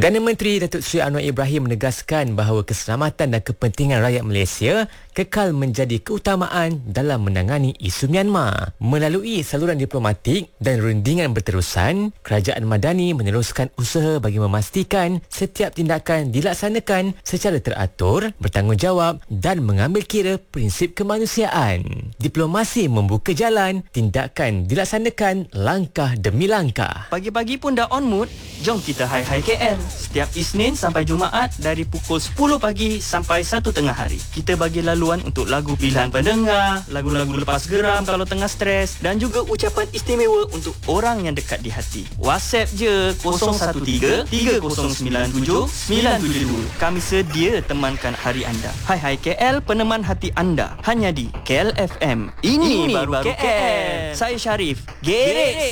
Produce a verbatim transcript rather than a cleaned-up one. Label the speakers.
Speaker 1: Perdana Menteri Datuk Seri Anwar Ibrahim menegaskan bahawa keselamatan dan kepentingan rakyat Malaysia kekal menjadi keutamaan dalam menangani isu Myanmar. Melalui saluran diplomatik dan rundingan berterusan, Kerajaan Madani meneruskan usaha bagi memastikan setiap tindakan dilaksanakan secara teratur, bertanggungjawab dan mengambil kira prinsip kemanusiaan. Diplomasi membuka jalan, tindakan dilaksanakan langkah demi langkah.
Speaker 2: Pagi-pagi pun dah on mood, jom kita Hai Hai K L. Setiap Isnin sampai Jumaat dari pukul sepuluh pagi sampai satu tengah hari. Kita bagi laluan untuk lagu pilihan pendengar, lagu-lagu lepas geram kalau tengah stres dan juga ucapan istimewa untuk orang yang dekat di hati. WhatsApp je kosong satu tiga tiga kosong sembilan tujuh sembilan tujuh dua. Kami sedia temankan hari anda. Hai Hai K L, peneman hati anda. Hanya di K L F M. Ini, Ini baru K L. K L. Saya Syarif. Gerek